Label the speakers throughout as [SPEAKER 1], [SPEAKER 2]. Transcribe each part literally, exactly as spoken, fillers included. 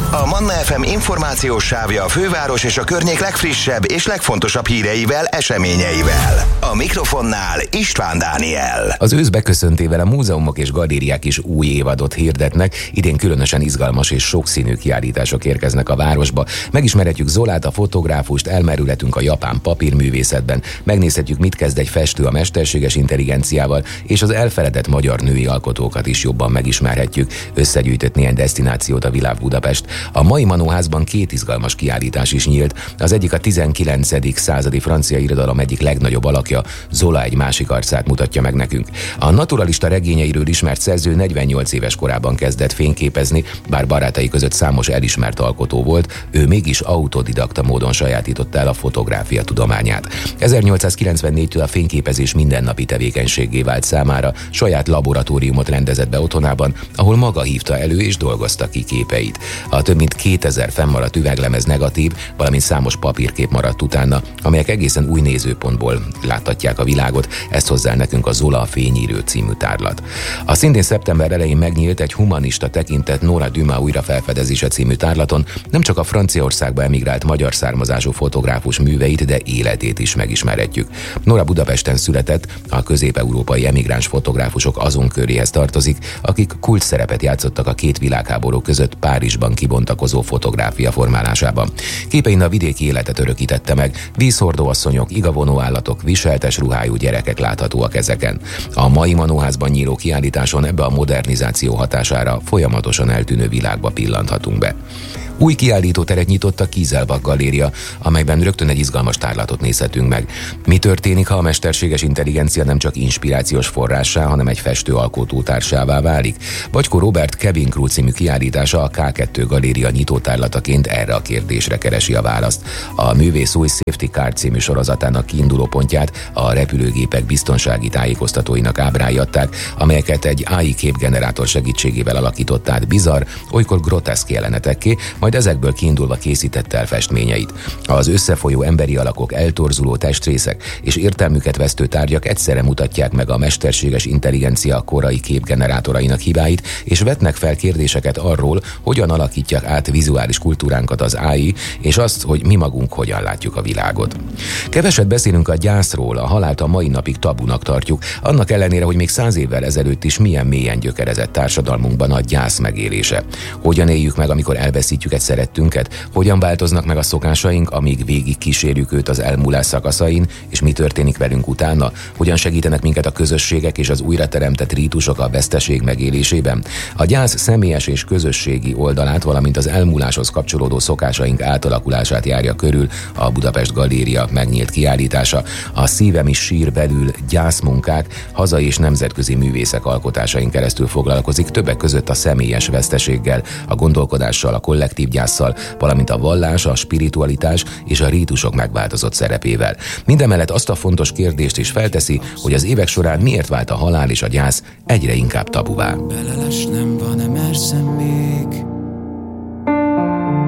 [SPEAKER 1] A Manna ef em információs sávja a főváros és a környék legfrissebb és legfontosabb híreivel, eseményeivel. A mikrofonnál István Dániel.
[SPEAKER 2] Az ősz beköszöntével a múzeumok és galériák is új évadot hirdetnek. Idén különösen izgalmas és sokszínű kiállítások érkeznek a városba. Megismerhetjük Zolát, a fotográfust, elmerülhetünk a japán papírművészetben, megnézhetjük, mit kezd egy festő a mesterséges intelligenciával, és az elfeledett magyar női alkotókat is jobban megismerhetjük. Összegyűjtött néhány desztinációt a Világ Budapest. A mai Manóházban két izgalmas kiállítás is nyílt. Az egyik a tizenkilencedik századi francia irodalom egyik legnagyobb alakja, Zola egy másik arcát mutatja meg nekünk. A naturalista regényeiről ismert szerző negyvennyolc éves korában kezdett fényképezni, bár barátai között számos elismert alkotó volt, ő mégis autodidakta módon sajátította el a fotográfia tudományát. ezernyolcszázkilencvennégytől a fényképezés mindennapi tevékenységgé vált számára, saját laboratóriumot rendezett be otthonában, ahol maga hívta elő és dolgozta ki képeit. A több mint kétezer fennmaradt üveglemez negatív, valamint számos papírkép maradt utána, amelyek egészen új nézőpontból láttatják a világot, ezt hozzá nekünk a Zola fényírő című tárlat. A szintén szeptember elején megnyílt egy humanista tekintett Nora Dumas újrafelfedezése című tárlaton nem csak a Franciaországba emigrált magyar származású fotográfus műveit, de életét is megismerhetjük. Nora Budapesten született, a közép-európai emigráns fotográfusok azon köréhez tartozik, akik kult szerepet játszottak a két világháború között Párizsban kibontakozó fotográfia formálásában. Képein a vidéki életet örökítette meg, vízhordó asszonyok, igavonó állatok, viseltes ruhájú gyerekek láthatóak ezeken. A mai Manóházban nyíló kiállításon ebbe a modernizáció hatására folyamatosan eltűnő világba pillanthatunk be. Új kiállítóteret nyitott a Kieselbach galéria, amelyben rögtön egy izgalmas tárlatot nézhetünk meg. Mi történik, ha a mesterséges intelligencia nem csak inspirációs forrássá, hanem egy festőalkotótársává válik? Bacskó Róbert Cabin Crew című kiállítása a ká kettő galéria nyitótárlataként erre a kérdésre keresi a választ. A művész új Safety Car című sorozatának kiinduló pontját a repülőgépek biztonsági tájékoztatóinak ábrái adták, amelyeket egy á i képgenerátor segítségével alakított át bizarr, olykor groteszk jelenetekké, majd ezekből kiindulva készítette el festményeit. Az összefolyó emberi alakok, eltorzuló testrészek és értelmüket vesztő tárgyak egyszerre mutatják meg a mesterséges intelligencia korai képgenerátorainak hibáit, és vetnek fel kérdéseket arról, hogyan alakítják át vizuális kultúránkat az á i, és azt, hogy mi magunk hogyan látjuk a világot. Keveset beszélünk a gyászról, a halált a mai napig tabunak tartjuk, annak ellenére, hogy még száz évvel ezelőtt is milyen mélyen gyökerezett társadalmunkban a gyász megélése. Hogyan éljük meg, amikor elveszítjük egy szerettünket, hogyan változnak meg a szokásaink, amíg végig kísérjük őt az elmúlás szakaszain, és mi történik velünk utána, hogyan segítenek minket a közösségek és az újrateremtett rítusok a veszteség megélésében. A gyász személyes és közösségi oldalát, valamint az elmúláshoz kapcsolódó szokásaink átalakulását járja körül a Budapest Galéria megnyílt kiállítása. A Szívem is sír belül gyászmunkák, hazai és nemzetközi művészek alkotásain keresztül foglalkozik, többek között a személyes veszteséggel, a gondolkodással, a kollektív gyászsal, valamint a vallás, a spiritualitás és a rítusok megváltozott szerepével. Mindemellett azt a fontos kérdést is felteszi, hogy az évek során miért vált a halál és a gyász egyre inkább tabuvá.
[SPEAKER 3] Belelesnem, van-e merszem még?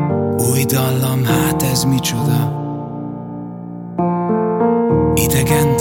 [SPEAKER 3] Új dallam, hát ez micsoda? Idegen